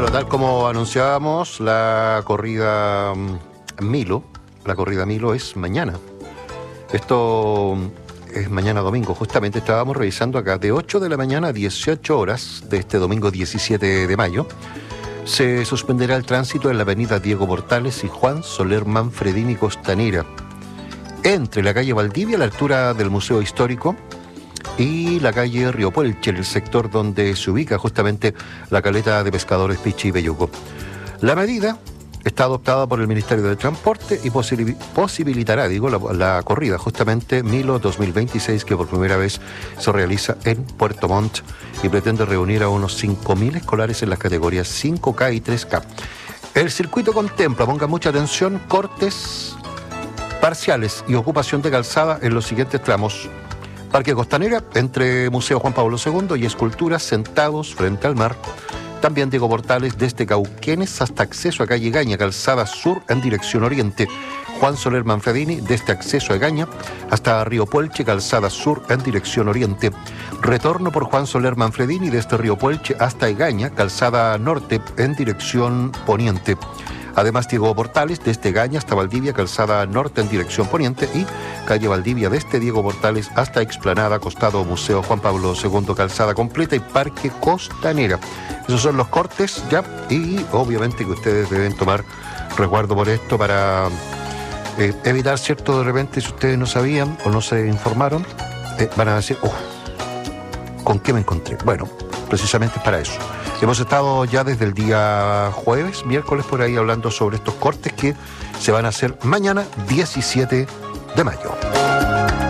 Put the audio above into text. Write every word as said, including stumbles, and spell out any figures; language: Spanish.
Bueno, tal como anunciábamos, la corrida mm, Milo, la corrida Milo es mañana. Esto es mañana domingo, justamente estábamos revisando acá, de ocho de la mañana a dieciocho horas de este domingo diecisiete de mayo, se suspenderá el tránsito en la avenida Diego Portales y Juan Soler Manfredini Costanera, entre la calle Valdivia, a la altura del Museo Histórico, y la calle Río Puelche, en el sector donde se ubica justamente la caleta de pescadores Pichi y Belluco. La medida está adoptada por el Ministerio de Transporte y posibil- posibilitará, digo, la, la corrida justamente Milo dos mil veintiséis, que por primera vez se realiza en Puerto Montt y pretende reunir a unos cinco mil escolares en las categorías cinco K y tres K. El circuito contempla, ponga mucha atención, cortes parciales y ocupación de calzada en los siguientes tramos: Parque Costanera, entre Museo Juan Pablo segundo y Esculturas Sentados frente al mar. También Diego Portales, desde Cauquenes hasta acceso a calle Gaña, calzada sur en dirección oriente. Juan Soler Manfredini, desde acceso a Gaña hasta Río Puelche, calzada sur en dirección oriente. Retorno por Juan Soler Manfredini, desde Río Puelche hasta Egaña, calzada norte en dirección poniente. Además, Diego Portales, desde Gaña hasta Valdivia, calzada norte en dirección poniente, y calle Valdivia, desde Diego Portales hasta Explanada, costado Museo Juan Pablo segundo, calzada completa, y Parque Costanera. Esos son los cortes ya, y obviamente que ustedes deben tomar resguardo por esto para eh, evitar, cierto, de repente, si ustedes no sabían o no se informaron, eh, van a decir, oh, ¿con qué me encontré? Bueno, precisamente es para eso. Hemos estado ya desde el día jueves, miércoles por ahí, hablando sobre estos cortes que se van a hacer mañana diecisiete de mayo.